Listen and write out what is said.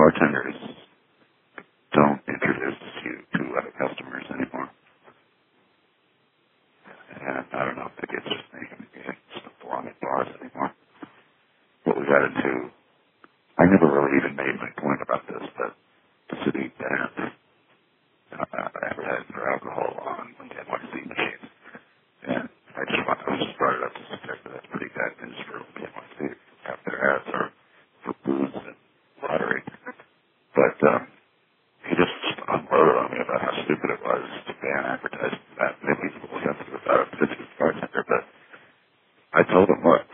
bartenders don't introduce you to other customers anymore. And I don't know if it's just me, maybe just don't belong at bars anymore. What we got into, I never really even made my point about this, but the city banned advertising for alcohol on NYC machines. And I just brought it up to suggest that that's pretty bad news for NYC. Half their ads are for booze and lottery. But he just unloaded on me about how stupid it was to ban advertising for that. Maybe he's a little sensitive about it because he was a bartender, but I told him, look,